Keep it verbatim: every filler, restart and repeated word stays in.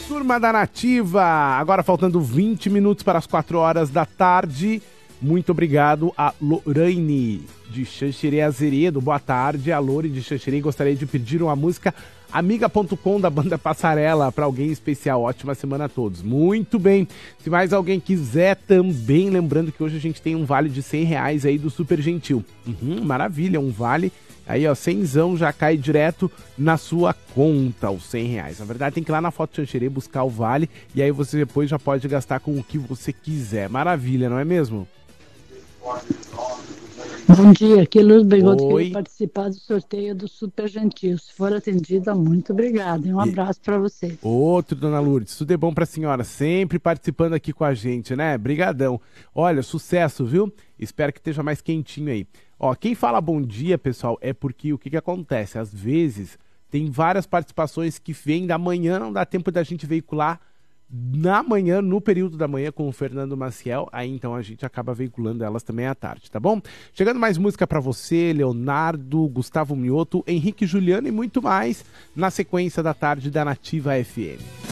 Turma da Nativa, agora faltando vinte minutos para as quatro horas da tarde. Muito obrigado a Lorraine de Xanxerê Azeredo. Boa tarde, a Lore de Xanxerê. Gostaria de pedir uma música amiga ponto com da banda Passarela para alguém especial. Ótima semana a todos. Muito bem. Se mais alguém quiser também, lembrando que hoje a gente tem um vale de cem reais aí do Super Gentil. Uhum, maravilha, um vale. Aí, ó, cenzão já cai direto na sua conta, os cem reais. Na verdade, tem que ir lá na Foto Xanxerê buscar o vale e aí você depois já pode gastar com o que você quiser. Maravilha, não é mesmo? Bom dia, aqui é Luz Beigoto. Oi. Queria participar do sorteio do Super Gentil. Se for atendida, muito obrigada. E um E... abraço para você. Outro, dona Lourdes, tudo é bom pra senhora, sempre participando aqui com a gente, né? Brigadão. Olha, sucesso, viu? Espero que esteja mais quentinho aí. Ó, quem fala bom dia, pessoal, é porque o que que acontece? Às vezes, tem várias participações que vêm da manhã, não dá tempo da gente veicular na manhã, no período da manhã com o Fernando Maciel, aí então a gente acaba veiculando elas também à tarde, tá bom? Chegando mais música pra você, Leonardo, Gustavo Mioto, Henrique Juliano e muito mais na sequência da tarde da Nativa F M.